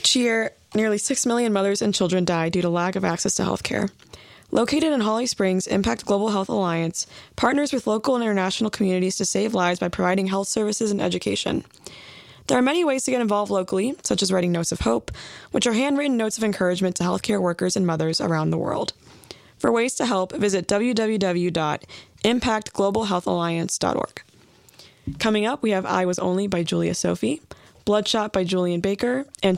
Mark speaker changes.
Speaker 1: Each year, nearly 6 million mothers and children die due to lack of access to health care. Located in Holly Springs, Impact Global Health Alliance partners with local and international communities to save lives by providing health services and education. There are many ways to get involved locally, such as writing notes of hope, which are handwritten notes of encouragement to healthcare workers and mothers around the world. For ways to help, visit www.impactglobalhealthalliance.org. Coming up, we have I Was Only by Julia Sophie, Bloodshot by Julian Baker, and